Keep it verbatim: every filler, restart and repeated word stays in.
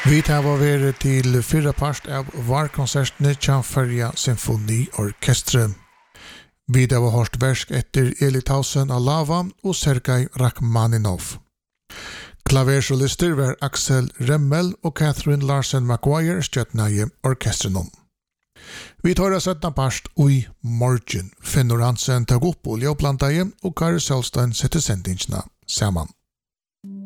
Vi tar vært til fyrre part av varkonsertene Tjamferja Symfoniorkestre. Vi tar hørt versk etter Eli Tausen av Lava og Sergej Rachmaninov. Klaversolister var Axel Remmel og Catherine Larsen Maguire støttene i orkestrenom. Vi tar oss etna part ui morgen. Finnur Hansen tag opp og ljøplantaie og Kari Selstein setter sendingsna saman.